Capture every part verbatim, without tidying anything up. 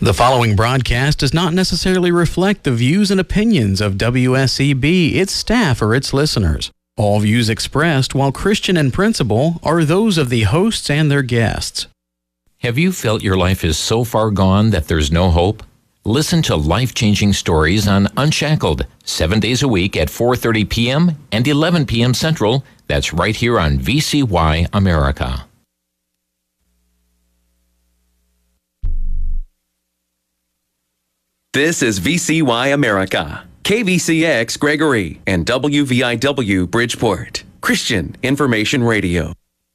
The following broadcast does not necessarily reflect the views and opinions of W S E B, its staff, or its listeners. All views expressed, while Christian in principle, are those of the hosts and their guests. Have you felt your life is so far gone that there's no hope? Listen to life-changing stories on Unshackled, seven days a week at four thirty p.m. and eleven p.m. Central. That's right here on V C Y America. This is V C Y America, K V C X Gregory, and W V I W Bridgeport, Christian Information Radio.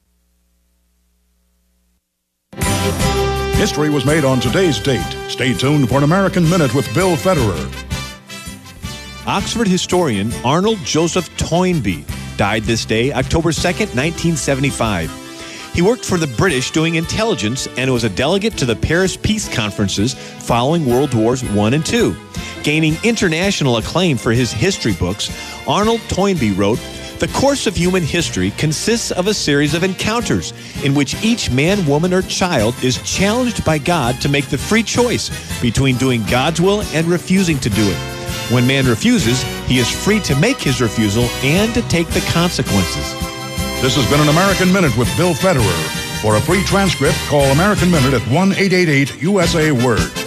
History was made on today's date. Stay tuned for an American Minute with Bill Federer. Oxford historian Arnold Joseph Toynbee died this day, October second, nineteen seventy-five. He worked for the British doing intelligence and was a delegate to the Paris Peace Conferences following World Wars One and Two. Gaining international acclaim for his history books, Arnold Toynbee wrote, "The course of human history consists of a series of encounters in which each man, woman, or child is challenged by God to make the free choice between doing God's will and refusing to do it. When man refuses, he is free to make his refusal and to take the consequences." This has been an American Minute with Bill Federer. For a free transcript, call American Minute at one eight eight eight U S A Word.